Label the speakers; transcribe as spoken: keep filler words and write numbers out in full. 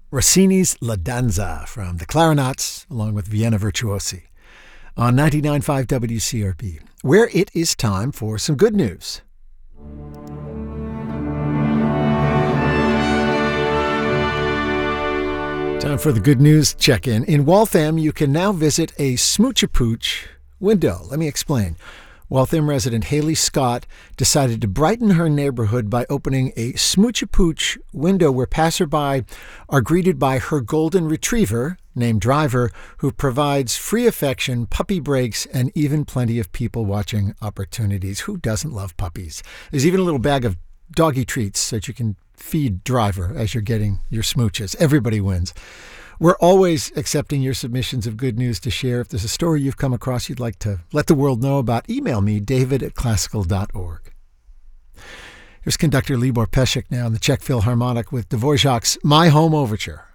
Speaker 1: Rossini's La Danza from the Clarinets, along with Vienna Virtuosi, on ninety-nine point five W C R P, where it is time for some good news. Time for the good news check-in. In Waltham, you can now visit a Smooch-a-Pooch window. Let me explain. Waltham resident Haley Scott decided to brighten her neighborhood by opening a Smooch-a-Pooch window where passerby are greeted by her golden retriever, named Driver, who provides free affection, puppy breaks, and even plenty of people-watching opportunities. Who doesn't love puppies? There's even a little bag of doggy treats so that you can feed Driver as you're getting your smooches. Everybody wins. We're always accepting your submissions of good news to share. If there's a story you've come across you'd like to let the world know about, email me, david at classical dot org. Here's conductor Libor Pesek now in the Czech Philharmonic with Dvorak's My Home Overture.